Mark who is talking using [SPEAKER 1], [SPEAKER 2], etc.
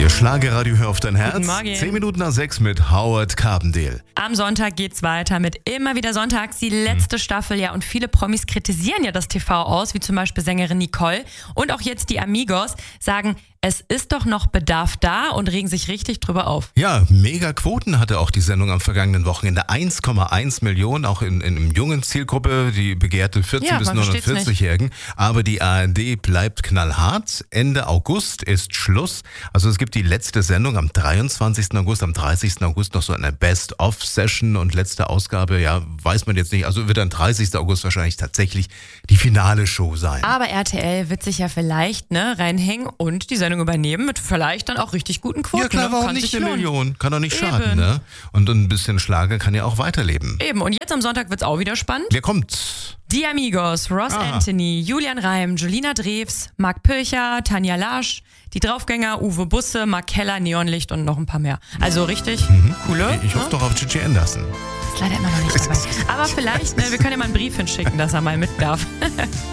[SPEAKER 1] Ihr Schlagerradio, hör auf dein Herz.
[SPEAKER 2] Guten Morgen.
[SPEAKER 1] 10 Minuten nach 6 mit Howard Carpendale.
[SPEAKER 2] Am Sonntag geht's weiter mit immer wieder Sonntags, die letzte Staffel, ja, und viele Promis kritisieren ja das TV aus, wie zum Beispiel Sängerin Nicole und auch jetzt die Amigos sagen, es ist doch noch Bedarf da und regen sich richtig drüber auf.
[SPEAKER 1] Ja, mega Quoten hatte auch die Sendung am vergangenen Wochenende. 1,1 Millionen, auch in jungen Zielgruppe, die begehrte 14- bis 49-Jährigen. Aber die ARD bleibt knallhart. Ende August ist Schluss. Also es gibt die letzte Sendung am 23. August, am 30. August noch so eine Best-of-Session und letzte Ausgabe, ja, weiß man jetzt nicht. Also wird dann 30. August wahrscheinlich tatsächlich die finale Show sein.
[SPEAKER 2] Aber RTL wird sich ja vielleicht reinhängen und die Sendung übernehmen mit vielleicht dann auch richtig guten Quoten.
[SPEAKER 1] Ja klar, warum
[SPEAKER 2] kann
[SPEAKER 1] nicht
[SPEAKER 2] sich
[SPEAKER 1] eine
[SPEAKER 2] lohnen.
[SPEAKER 1] Million? Kann doch nicht schaden, ne? Und ein bisschen Schlager kann ja auch weiterleben.
[SPEAKER 2] Eben, und jetzt am Sonntag wird's auch wieder spannend.
[SPEAKER 1] Wer kommt?
[SPEAKER 2] Die Amigos, Ross Anthony, Julian Reim, Julina Drews, Marc Pilcher, Tanja Lasch, die Draufgänger, Uwe Busse, Mark Keller, Neonlicht und noch ein paar mehr. Also richtig coole.
[SPEAKER 1] Ich hoffe doch auf Gigi Anderson.
[SPEAKER 2] Ist leider immer noch nicht dabei. Aber vielleicht, wir können ja mal einen Brief hinschicken, dass er mal mit darf.